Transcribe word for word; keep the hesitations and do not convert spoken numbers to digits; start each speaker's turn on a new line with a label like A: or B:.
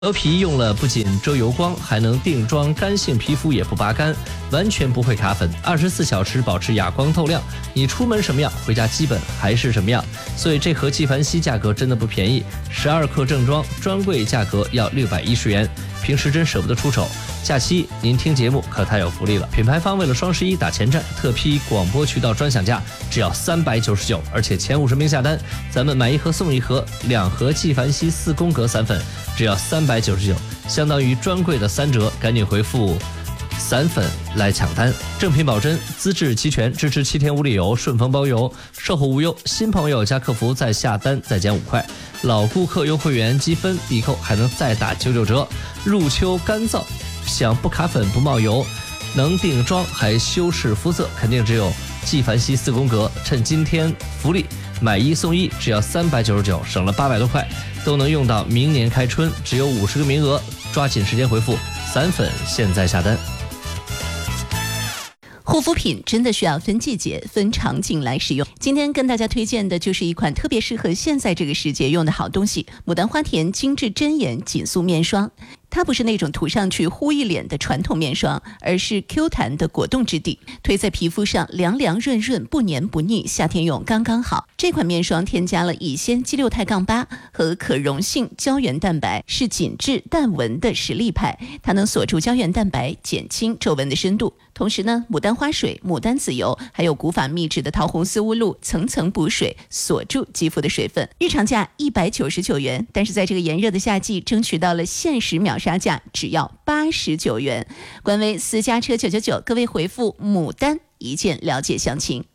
A: 鹅皮用了不仅遮油光，还能定妆，干性皮肤也不拔干，完全不会卡粉，二十四小时保持哑光透亮。你出门什么样，回家基本还是什么样。所以这盒纪梵希价格真的不便宜，十二克正装专柜价格要六百一十元，平时真舍不得出手。假期您听节目可太有福利了，品牌方为了双十一打前站，特批广播渠道专享价只要三百九十九，而且前五十名下单，咱们买一盒送一盒，两盒纪梵希四宫格散粉只要三百九十九，相当于专柜的三折，赶紧回复散粉来抢单。正品保真，资质齐全，支持七天无理由，顺丰包邮，售后无忧。新朋友加客服再下单再减五块，老顾客优惠员积分必扣还能再打九九折。入秋干燥，想不卡粉不冒油，能定妆还修饰肤色，肯定只有纪梵希四宫格。趁今天福利，买一送一，只要三百九十九，省了八百多块，都能用到明年开春，只有五十个名额，抓紧时间回复散粉，现在下单。
B: 护肤品真的需要分季节、分场景来使用。今天跟大家推荐的就是一款特别适合现在这个时节用的好东西——牡丹花田精致针眼紧塑面霜。它不是那种涂上去糊一脸的传统面霜，而是 Q 弹的果冻质地，推在皮肤上凉凉润润，不黏不腻，夏天用刚刚好。这款面霜添加了乙酰基六肽杠八和可溶性胶原蛋白，是紧致淡纹的实力派，它能锁住胶原蛋白，减轻皱纹的深度。同时呢，牡丹花水、牡丹籽油还有古法秘制的桃红丝乌露层层补水，锁住肌肤的水分。日常价一百九十九元，但是在这个炎热的夏季，争取到了限时秒杀价，只要八十九元。官微私家车九九九，各位回复牡丹一键了解详情。